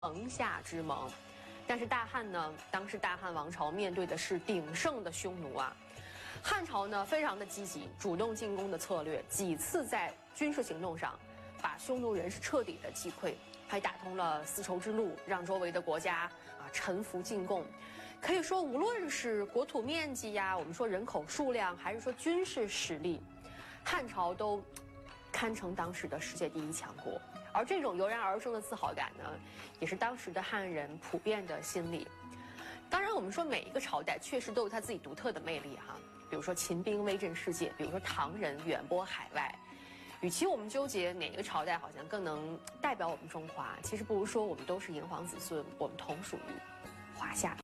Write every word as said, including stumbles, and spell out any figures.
盟夏之盟。但是大汉呢，当时大汉王朝面对的是鼎盛的匈奴啊。汉朝呢非常的积极，主动进攻的策略，几次在军事行动上把匈奴人是彻底的击溃，还打通了丝绸之路，让周围的国家啊臣服进贡。可以说，无论是国土面积呀，我们说人口数量，还是说军事实力，汉朝都堪称当时的世界第一强国。而这种油然而生的自豪感呢，也是当时的汉人普遍的心理。当然，我们说每一个朝代确实都有它自己独特的魅力哈。比如说秦兵威震世界，比如说唐人远播海外。与其我们纠结哪个朝代好像更能代表我们中华，其实不如说我们都是炎黄子孙，我们同属于华夏。